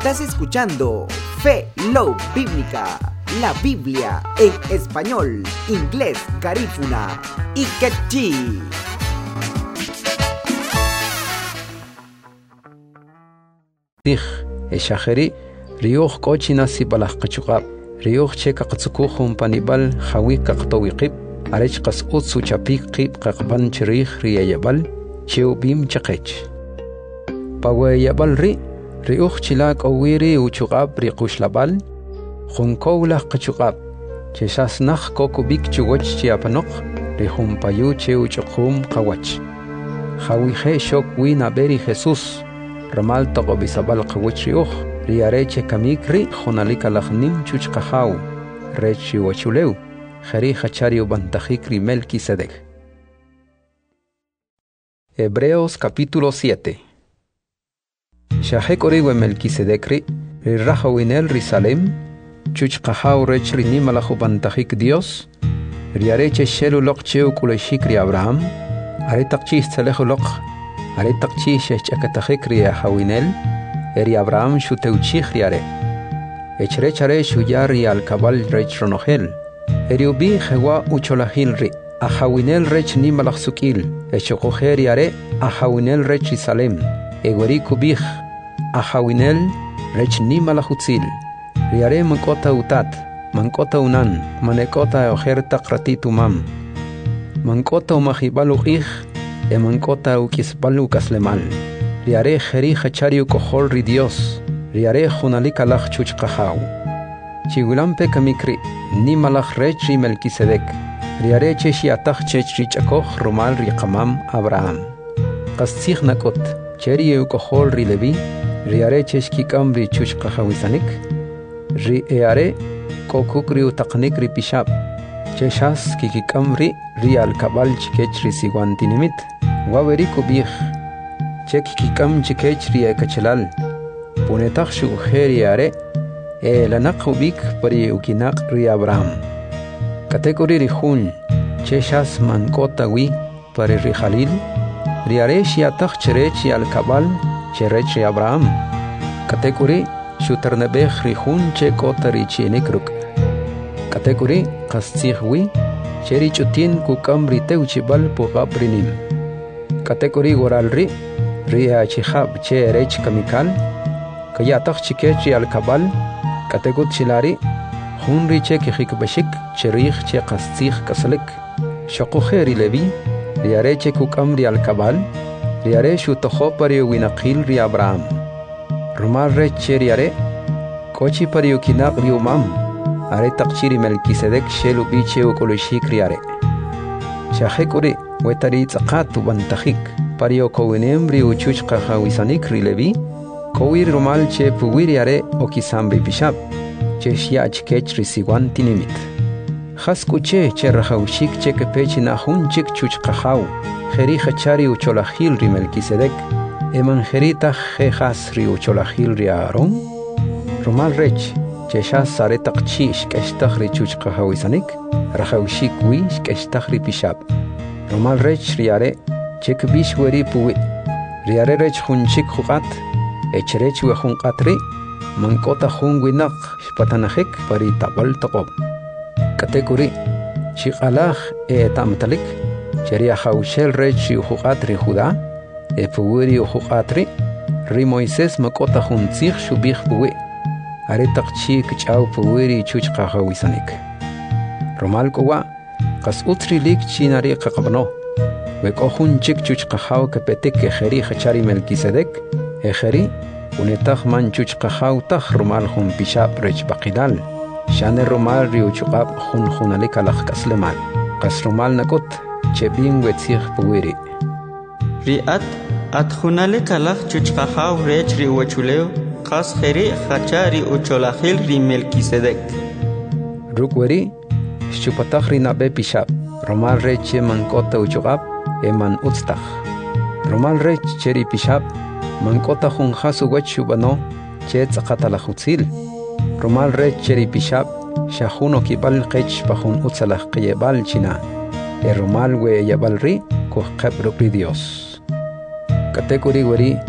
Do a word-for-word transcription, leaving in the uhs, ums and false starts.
Estás escuchando Fe Love Bíblica, la Biblia en español, inglés, garífuna y quechí. Tij, eshajeri, riuj kochina sibalaj qachuqab, riuj cheka qatsukuhum panibal, hawi qaqtowiqib, arech qas utsu chapik qib qaqban chirij riyayabal, chiu bim chaqech. Pawayabal ri, riuj chilak owiri uchuqab riqushlabal, junkowlaj qachuqab, cheshasnaj kokubik chugoch chiapanok, rihum payu chiu chuqum qawach. Hawihe shok wina beri Jesus, Ramal toqo bisabal qawich riuj, riareche kamikri jonalika lajnim chuchqajaw, rechi wachuleu, jeri hachario bantajikri Melquisedec. Hebreos capítulo siete. Shahek oriwe Melquisedecri, rirrahawinel risalem, chuchqajaw rech rinimalajo bantajik Dios, riareche shelu lokcheu kuleshikri Abraham, aretaqchis tsalejo lok, Aretaqchi shechakatajik ria hawinel, eri Abraham shuteuchich riare. Echrechare shuyar al cabal rech ronogel. Eri ubi jewa ucholahil ri, a hawinel rech nimalachsukil, echokojer riare, a hawinel rech Isalem. Egweri kubich, a hawinel rech nimalachutzil. Riare mankota utat, mankota unan, manekota ojer takratitu mam. Mankota umajibalu ich, Emankota ukisbalu kaslemal. Riare jeri hachariu kohol ri Dios. Riare junalika lach chuchqajaw. Chigulampe kamikri, ni malach rechi Melquisedec. Riare cheshiatach chechri chakoh romal ri qamam Abraham. Qastzich nakot, cheri eu kohol ri Levi. Riare cheshkikam ri chuchqajawisanik. Ri eare kokukri utaqnik ri pishab. Cheshas kikikamri rial kabal chikech risiwantinimit. Waweri kubich. Chek kikam chikech ria kachelal. Punetach shugeri are. E lanak ubik pari ukinak ria Abraham. Kategori rihun. Cheshas mankota wi pari rihalil. Riare shiatach cherechi al kabal cherechi Abraham. Kategori shuternebech rihun chekota richienekruk. Kategori qastzihwi cheri chutin kukam riteuchibal pugabrinim. Kategori goralri ria chihab che rech kamikal kayatach chikechi al kabal kategot chilari hunri che kihikbashik cherich che qastzih kaslik shaqokheri levi riare che kukam ri al kabal riare shutoho pari winaqil ri Abraham rumal rech cheriare kochi pari ukinaq ri umam Are taqchiri Melquisedec shelu biche ukolishik riare. Shahekuri wetari tzaqatu bantajik. Pario kowinembri uchuch qahawisanik rilevi. Kowir rumal che puwiriare okisambri pishab. Che shiach kech risiwanti nimit. Haskuche che rahaushik che kepechi nahun chik chuch qahaw. Jeri hachari ucholahil ri Melquisedec. Emanjerita jejas ri ucholahil ri Aaron. Rumal rech. Cheshas saretaqchi shkeshtach ri chuchqahawisanik, rahawshik wi shkeshtach ri pishab. Romal rech riare, chek bish weri puwi. Riare rech hunchik huqat, echrech we hunqatri, mankota hun winak shpatanajik pari tabal taqob. Kategori, shiqalaj e tamtalik, cheria hawshel rech huqat ri Judá, e puwiri huqatri, ri Moisés makota huntzich shubich puwi. Aretaqchi kchaw puwiri chuchqahawisanik. Romal kowa qas utrilik chinari qaqabno. Wekohun chik chuchqahaw kepetik ejeri hachari Melquisedec. Ejeri unetaq man chuchqahaw taq romal hun pishab rech baqidal. Shane romal riuchuqab hun hunalik alaq kaslemal. Qas romal nakot chebin wetzih puwiri. Riat at hunalik alaq chuchqahaw rech riwachuleu. Qas jeri hachari ucholahil ri Melquisedec. Rukweri shupatach ri nabe pishab. Romal reche mankota uchuqab eman utztach. Romal rech cheri pishab mankota hun hasu wachubano che tzaqatalachutzil. Romal rech cheri pishab shahuno kibal qech pahun utzalach qiyebal china. E romal we yabal ri kuh qebru ri Dios. Kategori weri